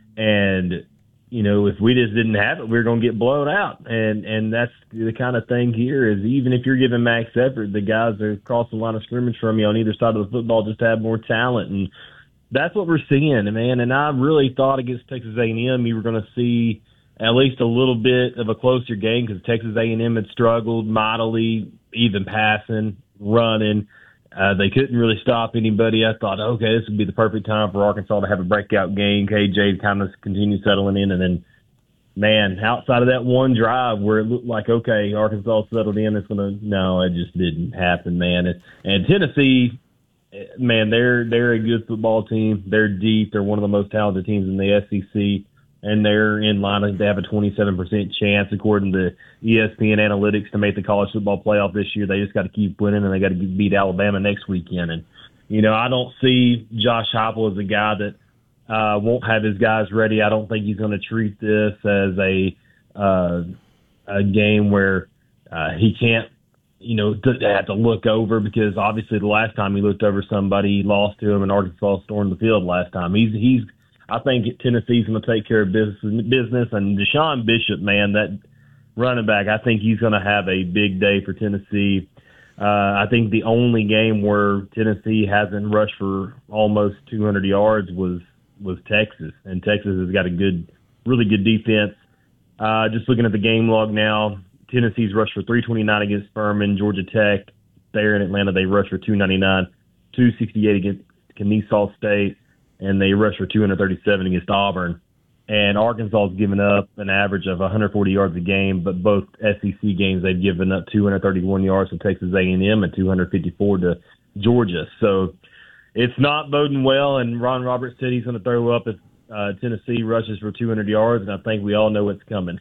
and you know, if we just didn't have it, we were going to get blown out. And and that's the kind of thing here is even if you're giving max effort, the guys that are across the line of scrimmage from you on either side of the football just have more talent. And that's what we're seeing, man. And I really thought against Texas A and M you were going to see at least a little bit of a closer game because Texas A and M had struggled mightily, even passing, running. Uh, they couldn't really stop anybody. I thought, okay, this would be the perfect time for Arkansas to have a breakout game. K J kind of continued settling in. And then, man, outside of that one drive where it looked like, okay, Arkansas settled in, it's going to – no, it just didn't happen, man. And, and Tennessee, man, they're they're a good football team. They're deep. They're one of the most talented teams in the S E C. And they're in line. They have a twenty-seven percent chance, according to E S P N Analytics, to make the college football playoff this year. They just got to keep winning, and they got to beat Alabama next weekend. And, you know, I don't see Josh Heupel as a guy that uh, won't have his guys ready. I don't think he's going to treat this as a uh, a game where uh, he can't, you know, have to look over because obviously the last time he looked over somebody, he lost to him, and Arkansas stormed the field last time. He's he's I think Tennessee's going to take care of business, business. And Deshaun Bishop, man, that running back, I think he's going to have a big day for Tennessee. Uh, I think the only game where Tennessee hasn't rushed for almost two hundred yards was was Texas, and Texas has got a good, really good defense. Uh, just looking at the game log now, Tennessee's rushed for three twenty-nine against Furman. Georgia Tech, there in Atlanta, they rushed for two ninety-nine, two sixty-eight against Kennesaw State, and they rushed for two thirty-seven against Auburn. And Arkansas has given up an average of one hundred forty yards a game, but both S E C games they've given up two thirty-one yards to Texas A and M and two fifty-four to Georgia. So it's not boding well, and Ron Roberts said he's going to throw up if uh, Tennessee rushes for two hundred yards, and I think we all know what's coming.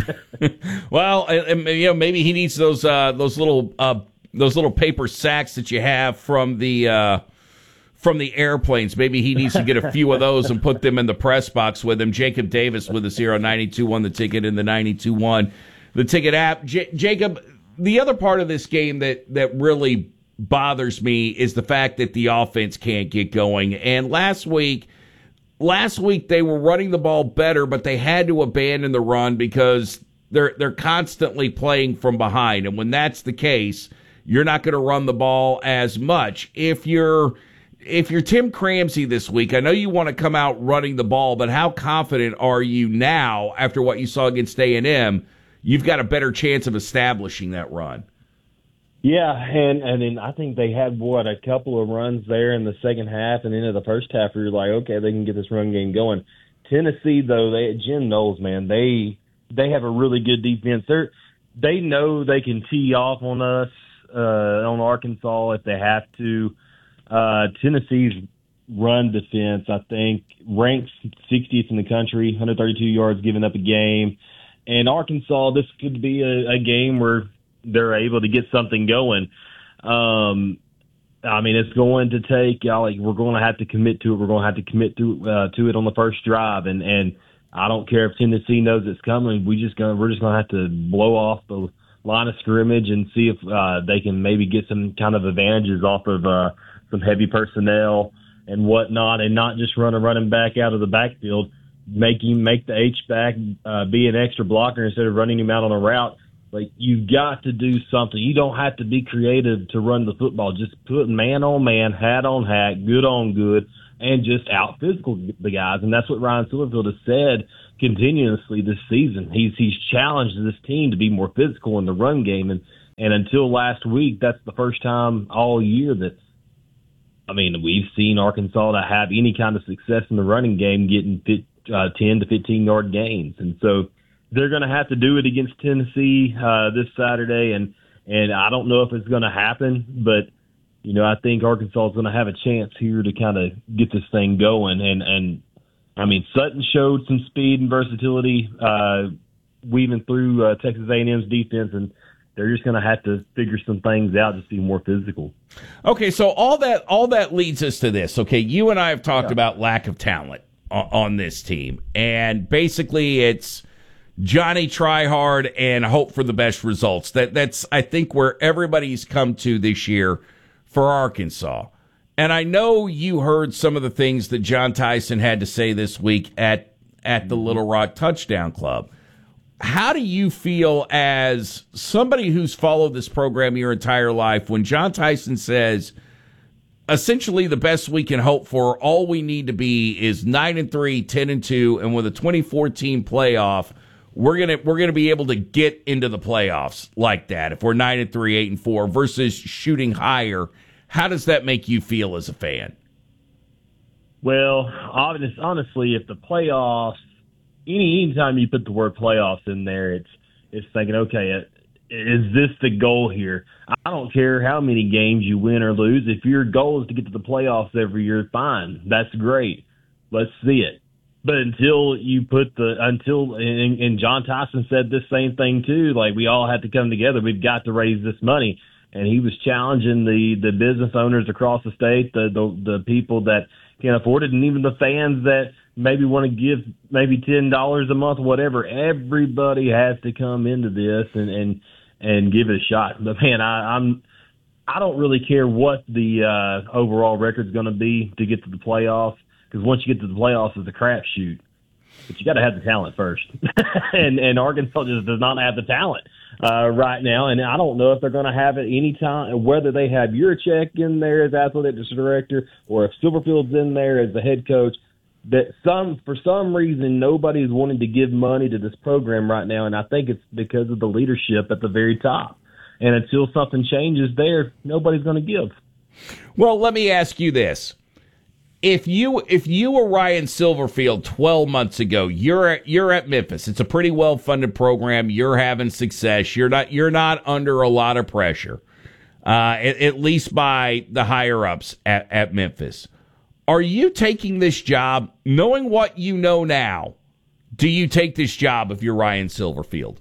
Well, you know, maybe he needs those uh, those little uh, those little paper sacks that you have from the uh, – from the airplanes. Maybe he needs to get a few of those and put them in the press box with him. Jacob Davis with us here on ninety-two one The Ticket in the ninety-two one The Ticket app. J- Jacob, the other part of this game that, that really bothers me is the fact that the offense can't get going. And last week, last week they were running the ball better, but they had to abandon the run because they're they're constantly playing from behind. And when that's the case, you're not going to run the ball as much. If you're If you're Tim Cramsey this week, I know you want to come out running the ball, but how confident are you now after what you saw against A and M? You've got a better chance of establishing that run. Yeah, and and then I think they had, what, a couple of runs there in the second half and into the first half where you're like, okay, they can get this run game going. Tennessee, though, they Jim Knowles, man, they they have a really good defense. They're, they know they can tee off on us, uh, on Arkansas if they have to. Uh, Tennessee's run defense, I think, ranks sixtieth in the country, one hundred thirty-two yards given up a game. And Arkansas, this could be a, a game where they're able to get something going. Um, I mean, it's going to take, y'all, like, we're going to have to commit to it. We're going to have to commit to uh, to it on the first drive. And, and I don't care if Tennessee knows it's coming. We just gonna, we're just going to have to blow off the line of scrimmage and see if uh, they can maybe get some kind of advantages off of uh, some heavy personnel and whatnot, and not just run a running back out of the backfield. make him make the H-back uh, be an extra blocker instead of running him out on a route. Like, you've got to do something. You don't have to be creative to run the football. Just put man on man, hat on hat, good on good, and just out physical the guys. And that's what Ryan Silverfield has said continuously this season. He's he's challenged this team to be more physical in the run game. And, and until last week, that's the first time all year that, I mean, we've seen Arkansas to have any kind of success in the running game getting uh, ten to fifteen-yard gains. And so they're going to have to do it against Tennessee uh, this Saturday, and and I don't know if it's going to happen, but you know I think Arkansas is going to have a chance here to kind of get this thing going. And and I mean Sutton showed some speed and versatility uh, weaving through uh, Texas A and M's defense, and they're just going to have to figure some things out to be more physical. Okay, so all that all that leads us to this. Okay, you and I have talked yeah. about lack of talent on, on this team, and basically it's Johnny try hard and hope for the best results. That that's I think where everybody's come to this year for Arkansas. And I know you heard some of the things that John Tyson had to say this week at at the Little Rock Touchdown Club. How do you feel as somebody who's followed this program your entire life when John Tyson says essentially the best we can hope for, all we need to be is nine and three, ten and two, and with a twenty-four team playoff, we're gonna we're gonna be able to get into the playoffs like that if we're nine and three, eight and four versus shooting higher? How does that make you feel as a fan? Well, honestly, if the playoffs, any anytime you put the word playoffs in there, it's it's thinking, okay, is this the goal here? I don't care how many games you win or lose. If your goal is to get to the playoffs every year, fine, that's great. Let's see it. But until you put the until and, and John Tyson said this same thing too. Like, we all have to come together. We've got to raise this money, and he was challenging the the business owners across the state, the the, the people that can afford it, and even the fans that maybe want to give maybe ten dollars a month, whatever. Everybody has to come into this and and and give it a shot. But man, I, I'm I don't really care what the uh, overall record's going to be to get to the playoffs. Because once you get to the playoffs, it's a crapshoot. But you got to have the talent first. and and Arkansas just does not have the talent uh, right now. And I don't know if they're going to have it any time, whether they have Yurachek in there as athletic director or if Silverfield's in there as the head coach. That some for some reason nobody's wanting to give money to this program right now, and I think it's because of the leadership at the very top. And until something changes there, nobody's going to give. Well, let me ask you this. If you if you were Ryan Silverfield twelve months ago, you're at, you're at Memphis. It's a pretty well funded program. You're having success. You're not you're not under a lot of pressure, uh, at, at least by the higher ups at, at Memphis. Are you taking this job knowing what you know now? Do you take this job if you're Ryan Silverfield?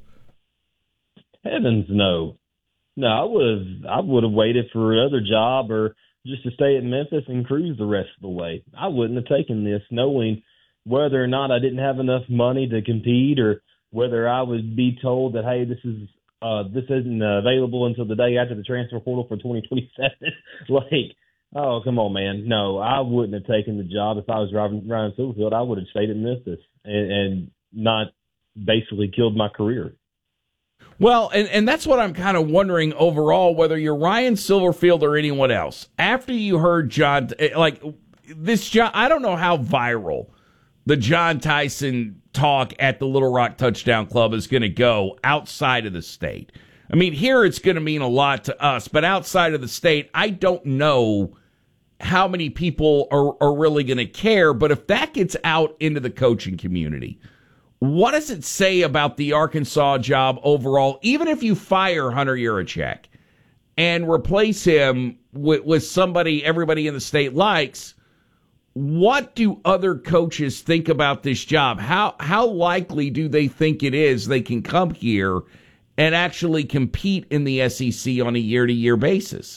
Heavens no, no. I would have I would have waited for another job or just to stay at Memphis and cruise the rest of the way. I wouldn't have taken this knowing whether or not I didn't have enough money to compete or whether I would be told that, hey, this is uh, this isn't available until the day after the transfer portal for twenty twenty-seven. Like, oh, come on, man. No, I wouldn't have taken the job if I was Ryan, Ryan Silverfield. I would have stayed at Memphis and, and not basically killed my career. Well, and, and that's what I'm kind of wondering overall, whether you're Ryan Silverfield or anyone else. After you heard John, like this, John, I don't know how viral the John Tyson talk at the Little Rock Touchdown Club is going to go outside of the state. I mean, here it's going to mean a lot to us, but outside of the state, I don't know how many people are, are really going to care. But if that gets out into the coaching community, what does it say about the Arkansas job overall, even if you fire Hunter Yurachek and replace him with, with somebody everybody in the state likes? What do other coaches think about this job? How how likely do they think it is they can come here and actually compete in the S E C on a year-to-year basis?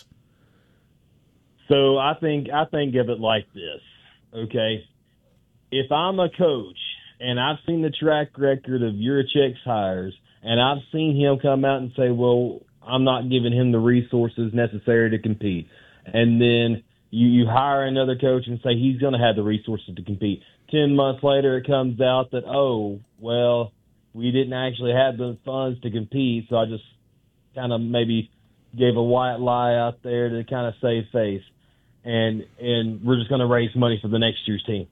So I think I think of it like this, okay? If I'm a coach and I've seen the track record of Yurachek's hires, and I've seen him come out and say, well, I'm not giving him the resources necessary to compete. And then you, you hire another coach and say he's going to have the resources to compete. ten months later, it comes out that, oh, well, we didn't actually have the funds to compete, so I just kind of maybe gave a white lie out there to kind of save face. And and we're just going to raise money for the next year's team.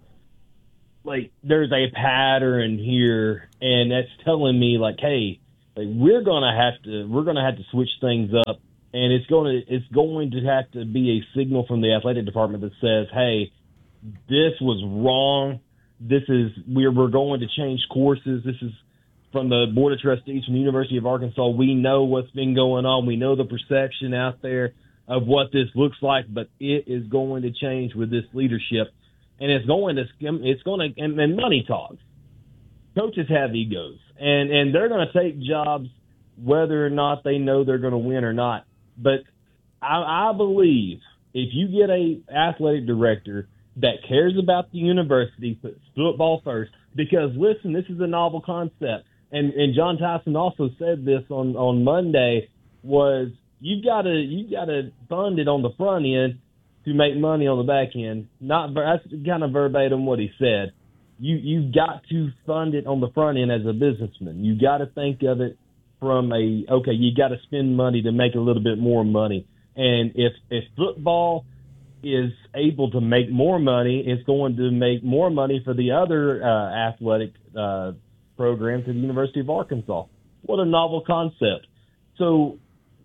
Like, there's a pattern here, and that's telling me, like, hey, like, we're going to have to we're going to have to switch things up, and it's going to it's going to have to be a signal from the athletic department that says, hey, this was wrong. This is we're we're going to change courses. This is from the Board of Trustees from the University of Arkansas. We know what's been going on. We know the perception out there of what this looks like, but it is going to change with this leadership, and it's going to it's going to and, and money talks. Coaches have egos, and and they're going to take jobs whether or not they know they're going to win or not. But I, I believe if you get a athletic director that cares about the university, puts football first, because listen, this is a novel concept. And and John Tyson also said this on, on Monday, was you've got to you got to fund it on the front end to make money on the back end. Not that's kind of verbatim what he said. You you've got to fund it on the front end as a businessman. You got to think of it from a okay. You got to spend money to make a little bit more money. And if if football is able to make more money, it's going to make more money for the other uh, athletic uh, program to the University of Arkansas. What a novel concept. So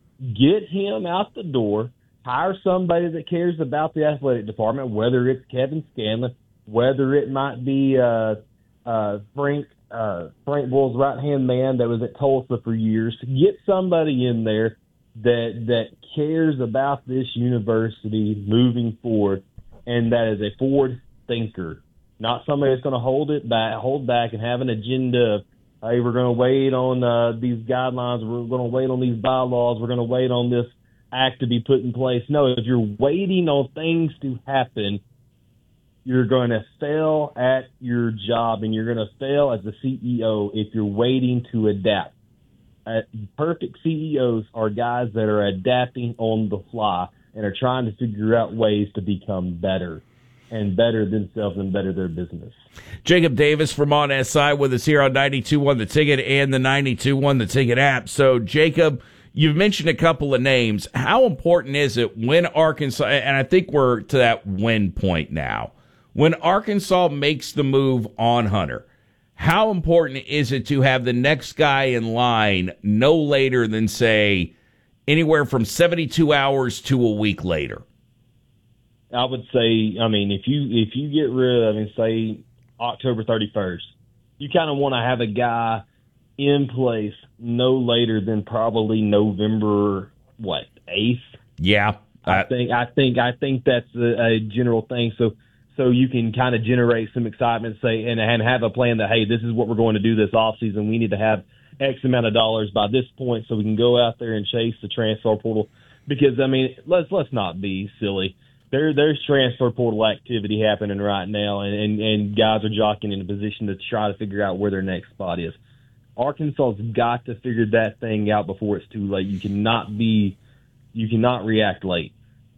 get him out the door, hire somebody that cares about the athletic department, whether it's Kevin Scanlon, whether it might be uh, uh, Frank uh, Frank Boyle's right-hand man that was at Tulsa for years. Get somebody in there that that cares about this university moving forward, and that is a forward thinker, not somebody that's going to hold it back, hold back, and have an agenda of, hey, we're going to wait on uh, these guidelines, we're going to wait on these bylaws, we're going to wait on this act to be put in place. No, if you're waiting on things to happen, you're going to fail at your job, and you're going to fail as a C E O if you're waiting to adapt. Uh, perfect C E Os are guys that are adapting on the fly and are trying to figure out ways to become better and better themselves and better their business. Jacob Davis from On S I with us here on ninety-two point one The Ticket and the ninety-two point one The Ticket app. So, Jacob, you've mentioned a couple of names. How important is it when Arkansas, and I think we're to that win point now, when Arkansas makes the move on Hunter, how important is it to have the next guy in line no later than, say, anywhere from seventy-two hours to a week later? I would say, I mean, if you if you get rid of, I mean, say October thirty-first, you kind of want to have a guy in place no later than probably November, what, eighth? Yeah. I think I think I think that's a, a general thing. So so you can kind of generate some excitement, say, and and have a plan that, hey, this is what we're going to do this offseason. We need to have X amount of dollars by this point so we can go out there and chase the transfer portal. Because, I mean, let's let's not be silly. There there's transfer portal activity happening right now, and, and, and guys are jockeying in a position to try to figure out where their next spot is. Arkansas's got to figure that thing out before it's too late. You cannot be you cannot react late.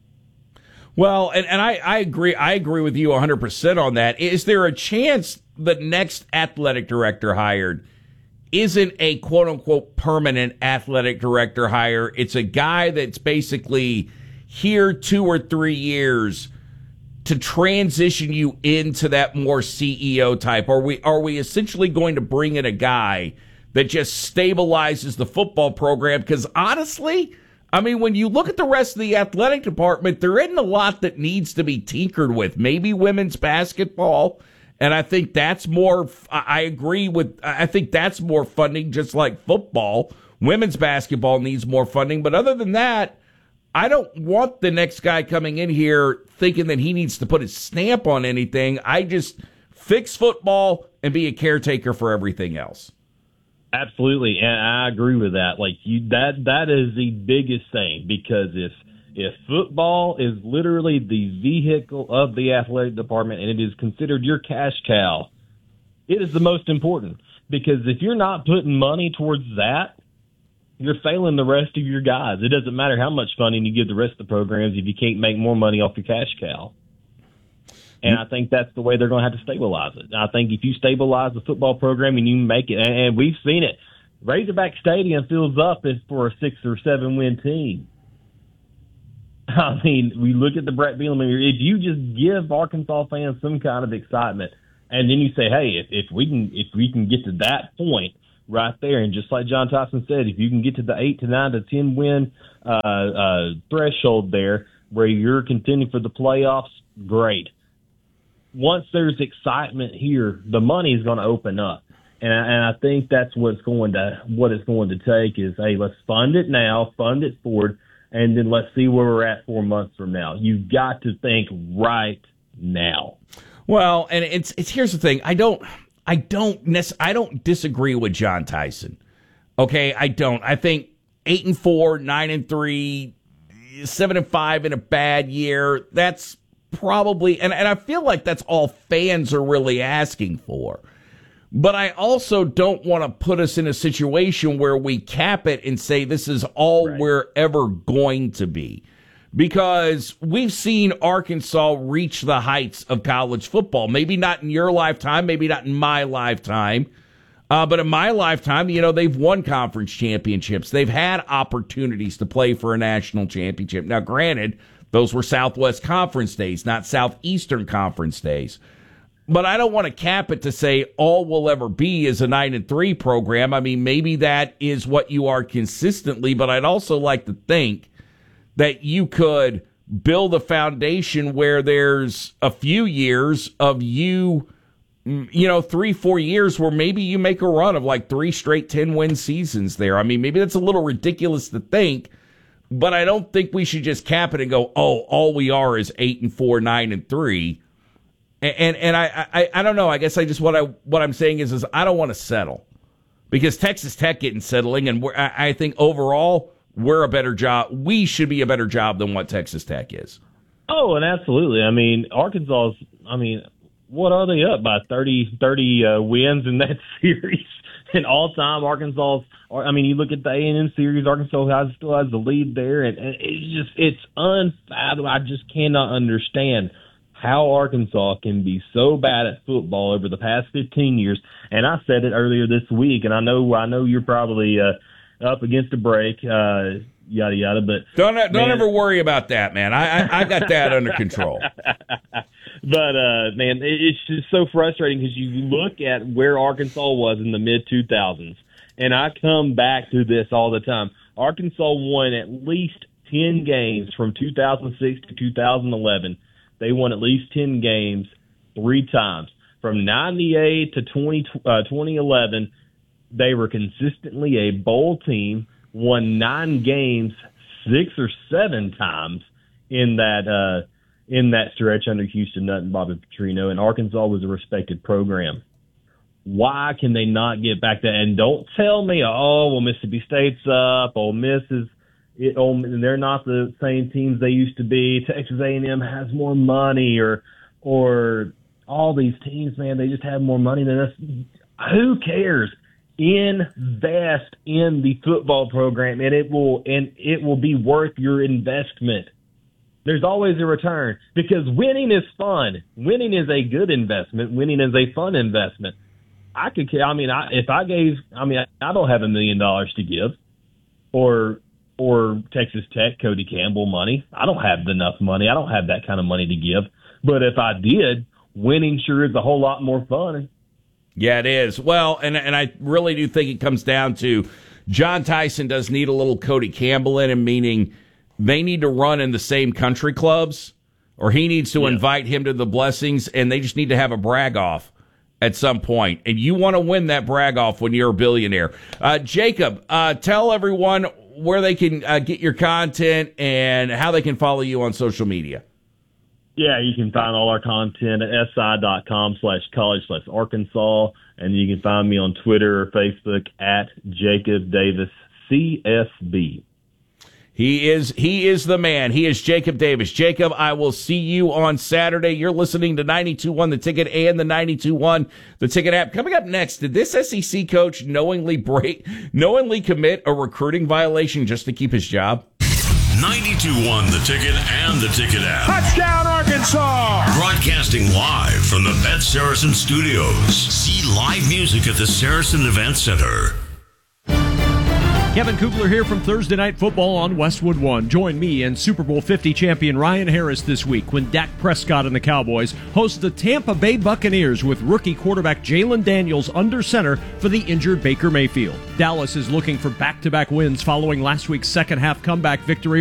Well, and, and I, I agree. I agree with you one hundred percent on that. Is there a chance the next athletic director hired isn't a quote-unquote permanent athletic director hire? It's a guy that's basically here two or three years to transition you into that more C E O type? Are we, are we essentially going to bring in a guy that just stabilizes the football program? Because honestly, I mean, when you look at the rest of the athletic department, there isn't a lot that needs to be tinkered with. Maybe women's basketball, and I think that's more, I agree with, I think that's more funding, just like football. Women's basketball needs more funding, but other than that, I don't want the next guy coming in here thinking that he needs to put his stamp on anything. I just fix football and be a caretaker for everything else. Absolutely, and I agree with that. Like you, that that is the biggest thing, because if if football is literally the vehicle of the athletic department and it is considered your cash cow, it is the most important. Because if you're not putting money towards that, you're failing the rest of your guys. It doesn't matter how much funding you give the rest of the programs if you can't make more money off your cash cow. And I think that's the way they're going to have to stabilize it. I think if you stabilize the football program and you make it, and, and we've seen it, Razorback Stadium fills up as for a six or seven win team. I mean, we look at the Brett Bielema. If you just give Arkansas fans some kind of excitement, and then you say, "Hey, if, if we can, if we can get to that point right there," and just like John Tyson said, if you can get to the eight to nine to ten win uh, uh, threshold there, where you're contending for the playoffs, great. Once there's excitement here, the money is going to open up, and I, and I think that's what's going to what it's going to take is, hey, let's fund it now, fund it forward, and then let's see where we're at four months from now. You've got to think right now. Well, and it's it's here's the thing. I don't I don't nec- I don't disagree with John Tyson. Okay, I don't. I think eight and four, nine and three, seven and five in a bad year. That's probably, and, and I feel like that's all fans are really asking for. But I also don't want to put us in a situation where we cap it and say this is all right. we're ever going to be. Because we've seen Arkansas reach the heights of college football. Maybe not in your lifetime, maybe not in my lifetime. Uh, but in my lifetime, you know, they've won conference championships. They've had opportunities to play for a national championship. Now, granted, those were Southwest Conference days, not Southeastern Conference days. But I don't want to cap it to say all we'll ever be is a nine and three program. I mean, maybe that is what you are consistently, but I'd also like to think that you could build a foundation where there's a few years of you, you know, three, four years where maybe you make a run of like three straight ten-win seasons there. I mean, maybe that's a little ridiculous to think, but I don't think we should just cap it and go, oh, all we are is eight and four, nine and three. And and, and I, I I don't know. I guess I just what I what I'm saying is is I don't want to settle because Texas Tech getting settling, and we're, I, I think overall we're a better job. We should be a better job than what Texas Tech is. Oh, and absolutely. I mean, Arkansas's. I mean, what are they up by thirty, thirty uh, wins in that series? And all time, Arkansas's. I mean, you look at the A and M series, Arkansas has, still has the lead there, and, and it's just it's unfathomable. I just cannot understand how Arkansas can be so bad at football over the past fifteen years. And I said it earlier this week, and I know I know you're probably uh, up against a break, uh, yada yada. But don't don't man, ever worry about that, man. I I, I got that under control. But uh, man, it's just so frustrating because you look at where Arkansas was in the mid two thousands, and I come back to this all the time. Arkansas won at least ten games from two thousand six to two thousand eleven. They won at least ten games three times. From ninety-eight to twenty, uh, twenty eleven, they were consistently a bowl team, won nine games six or seven times in that uh, in that stretch under Houston Nutt and Bobby Petrino, and Arkansas was a respected program. Why can they not get back there? And don't tell me, oh, well, Mississippi State's up, Ole Miss is It, oh, they're not the same teams they used to be. Texas A and M has more money, or or all these teams, man, they just have more money than us. Who cares? Invest in the football program, and it will and it will be worth your investment. There's always a return because winning is fun. Winning is a good investment. Winning is a fun investment. I could, I mean, I, if I gave, I mean, I don't have a million dollars to give, or. or Texas Tech, Cody Campbell money. I don't have enough money. I don't have that kind of money to give. But if I did, winning sure is a whole lot more fun. Yeah, it is. Well, and and I really do think it comes down to John Tyson does need a little Cody Campbell in him, meaning they need to run in the same country clubs, or he needs to yeah. invite him to the blessings, and they just need to have a brag off at some point. And you want to win that brag off when you're a billionaire. Uh, Jacob, uh, tell everyone where they can uh, get your content and how they can follow you on social media. Yeah, you can find all our content at si.com slash college slash Arkansas, and you can find me on Twitter or Facebook at Jacob Davis C S B. He is he is the man. He is Jacob Davis. Jacob, I will see you on Saturday. You're listening to ninety-two point one The Ticket and the ninety-two point one The Ticket app. Coming up next, did this S E C coach knowingly break, knowingly commit a recruiting violation just to keep his job? ninety-two point one The Ticket and the Ticket app. Touchdown, Arkansas! Arkansas. Broadcasting live from the Bet Saracen Studios. See live music at the Saracen Event Center. Kevin Kugler here from Thursday Night Football on Westwood One. Join me and Super Bowl fifty champion Ryan Harris this week when Dak Prescott and the Cowboys host the Tampa Bay Buccaneers with rookie quarterback Jalen Daniels under center for the injured Baker Mayfield. Dallas is looking for back-to-back wins following last week's second-half comeback victory